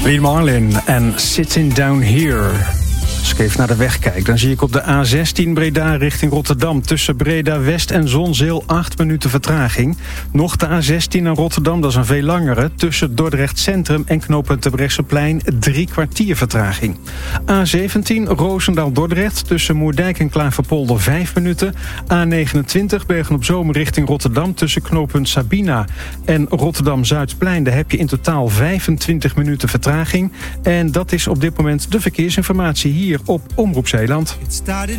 Lee Marlin en Sitting Down Here. Als ik even naar de weg kijk, dan zie ik op de A16 Breda richting Rotterdam... tussen Breda West en Zonzeel 8 minuten vertraging. Nog de A16 naar Rotterdam, dat is een veel langere... tussen Dordrecht Centrum en knooppunt Terbrechtseplein 3 kwartier vertraging. A17 Roosendaal-Dordrecht tussen Moerdijk en Klaverpolder 5 minuten. A29 Bergen-op-Zoom richting Rotterdam... tussen knooppunt Sabina en Rotterdam-Zuidplein. Daar heb je in totaal 25 minuten vertraging. En dat is op dit moment de verkeersinformatie hier op Omroep Zeeland.